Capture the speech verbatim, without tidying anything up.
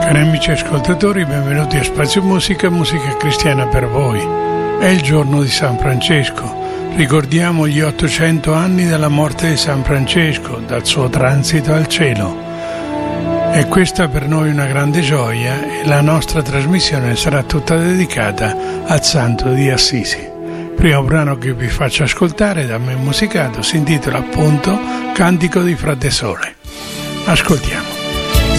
Cari amici ascoltatori, benvenuti a Spazio Musica, musica cristiana per voi. È il giorno di San Francesco. Ricordiamo gli ottocento anni dalla morte di San Francesco, dal suo transito al cielo. E questa per noi una grande gioia e la nostra trasmissione sarà tutta dedicata al Santo di Assisi. Il primo brano che vi faccio ascoltare da me musicato si intitola appunto Cantico di Frate Sole. Ascoltiamo.